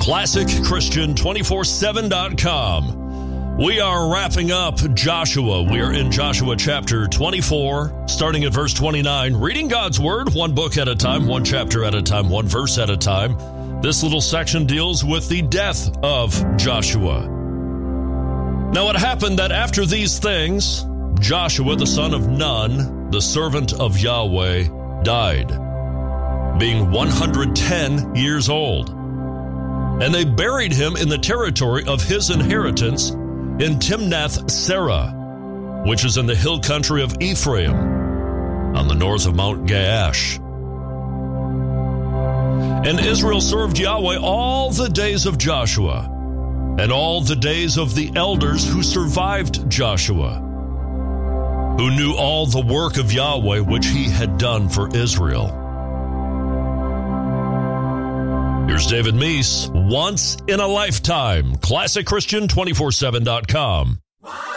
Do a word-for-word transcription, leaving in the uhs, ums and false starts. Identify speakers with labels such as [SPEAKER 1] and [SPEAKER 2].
[SPEAKER 1] classic christian two four seven dot com. We are wrapping up Joshua. We are in Joshua chapter twenty-four, starting at verse twenty-nine, reading God's Word, one book at a time, one chapter at a time, one verse at a time. This little section deals with the death of Joshua. Now it happened that after these things, Joshua the son of Nun, the servant of Yahweh, died, being one hundred ten years old. And they buried him in the territory of his inheritance in Timnath-Serah, which is in the hill country of Ephraim, on the north of Mount Gaash. And Israel served Yahweh all the days of Joshua, and all the days of the elders who survived Joshua, who knew all the work of Yahweh which he had done for Israel. Here's David Meese, Once in a Lifetime, classic christian two four seven dot com.